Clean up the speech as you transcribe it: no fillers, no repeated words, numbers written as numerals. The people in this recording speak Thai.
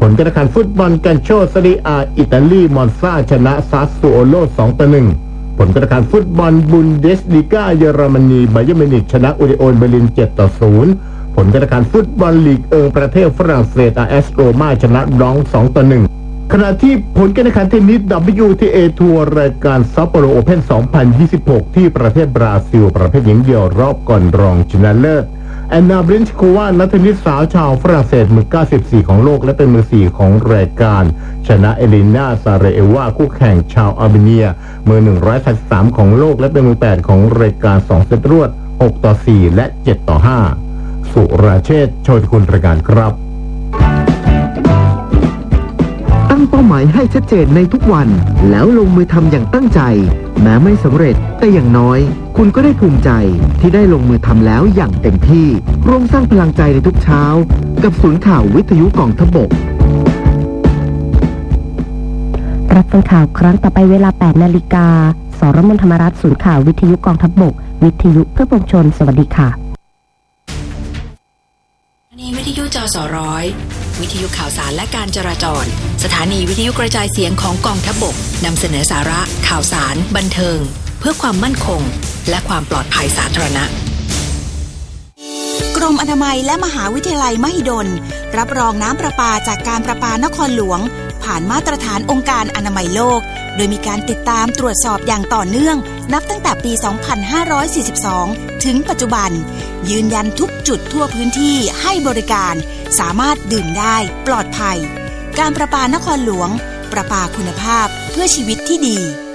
ลการแข่งขันฟุตบอลกันโชซาริอาอิตาลีมอนซาชนะซาสซูโอโล 2-1 ผลการแข่งขันฟุตบอลบุนเดสลีกาเยอรมนีบาเยิร์นมิวนิกชนะอูนิโอนเบอร์ลิน 7-0 ผลการแข่งขันฟุตบอลลีกประเทศฝรั่งเศสASโรม่าชนะดอง 2-1 ขณะที่ผลการแข่งขันเทนนิส WTA ทัวร์รายการซัปโปโรโอเพ่น 2026 ที่ประเทศบราซิลประเภทหญิงเดี่ยวรอบก่อนรองชนะเลิศแอนนาบลินชโควานักเทนนิสสาวชาวฝรั่งเศสมือ 94 ของโลกและเป็นมือ 4 ของรายการชนะเอลินาซาเรเอวาคู่แข่งชาวอาร์เมเนียมือ 133 ของโลกและเป็นมือ 8 ของรายการ 2 เซตรวด 6-4 และ 7-5 สุราเชษฐ์ โชติคุณรายการครับตั้งเป้าหมายให้ชัดเจนในทุกวันแล้วลงมือทำอย่างตั้งใจแม้ไม่สำเร็จแต่อย่างน้อยคุณก็ได้ภูมิใจที่ได้ลงมือทำแล้วอย่างเต็มที่ร่วมสร้างพลังใจในทุกเช้ากับศูนย์ข่าววิทยุกองทัพบกรับฟังข่าวครั้งต่อไปเวลา 8 นาฬิกาสรมนธรรมรัตน์ศูนย์ข่าววิทยุกองทัพบกวิทยุเพื่อปวงชนสวัสดีค่ะนี่วิทยุจสร้อยวิทยุข่าวสารและการจราจรสถานีวิทยุกระจายเสียงของกองทัพบกนำเสนอสาระข่าวสารบันเทิงเพื่อความมั่นคงและความปลอดภัยสาธารณะกรมอนามัยและมหาวิทยาลัยมหิดลรับรองน้ำประปาจากการประปานครหลวงผ่านมาตรฐานองค์การอนามัยโลกโดยมีการติดตามตรวจสอบอย่างต่อเนื่องนับตั้งแต่ปี 2542 ถึงปัจจุบันยืนยันทุกจุดทั่วพื้นที่ให้บริการสามารถดื่มได้ปลอดภัยการประปานครหลวงประปาคุณภาพเพื่อชีวิตที่ดี